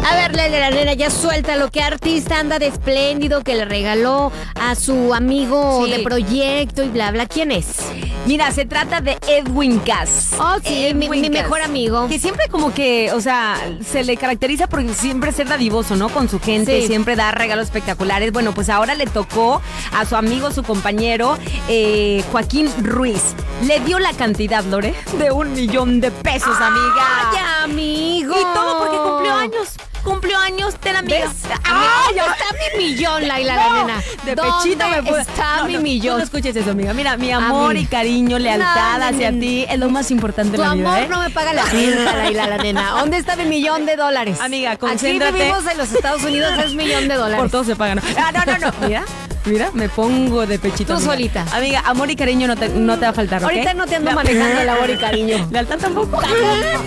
A ver, la nena, ya suéltalo. ¿Qué artista anda de espléndido que le regaló a su amigo de proyecto y bla, bla? ¿Quién es? Mira, se trata de Edwin Cass. Oh, sí, mi Cass, mejor amigo. Que siempre como que, o sea, se le caracteriza por siempre ser dadivoso, ¿no? Con su gente, siempre da regalos espectaculares. Bueno, pues ahora le tocó a su amigo, su compañero, Joaquín Ruiz. Le dio la cantidad, Lore, de $1,000,000 pesos, amiga. ¡Ay, amigo! Y todo porque cumplió años. Cumplió años, ten amiga. ¿Dónde está mi millón, Laila, la nena? De pechito me puedo. Está mi millón. No escuches eso, amiga. Mira, mi amor y cariño, lealtad hacia ti es lo más importante en la vida. Tu amor no me paga la renta, Laila, la nena. ¿Dónde está mi $1,000,000? Amiga, concéntrate. Aquí vivimos en los Estados Unidos, es $1,000,000. Por todo se paga, ¿no? No. Mira, me pongo de pechito. Tú amiga. solita. Amiga, amor y cariño no te va a faltar, ¿ok? Ahorita no te ando manejando el amor y cariño. ¿Lealtad tampoco?